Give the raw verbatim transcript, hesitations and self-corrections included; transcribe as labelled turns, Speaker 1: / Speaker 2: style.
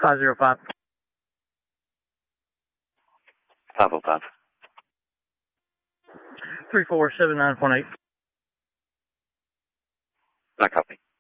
Speaker 1: five zero five.
Speaker 2: five oh five.
Speaker 1: three four seven nine one eight.
Speaker 2: I copy.